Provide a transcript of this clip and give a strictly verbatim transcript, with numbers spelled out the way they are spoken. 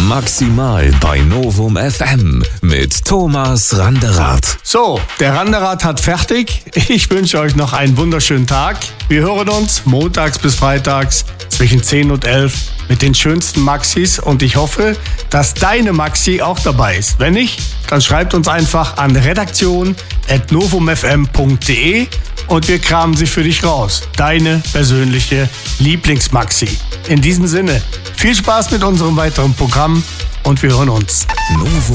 Maximal bei Novum F M mit Thomas Randerath. So, der Randerath hat fertig. Ich wünsche euch noch einen wunderschönen Tag. Wir hören uns montags bis freitags zwischen zehn und elf mit den schönsten Maxis und ich hoffe, dass deine Maxi auch dabei ist. Wenn nicht, dann schreibt uns einfach an redaktion at novumfm punkt de und wir kramen sie für dich raus. Deine persönliche Lieblingsmaxi. In diesem Sinne, viel Spaß mit unserem weiteren Programm und wir hören uns. Novum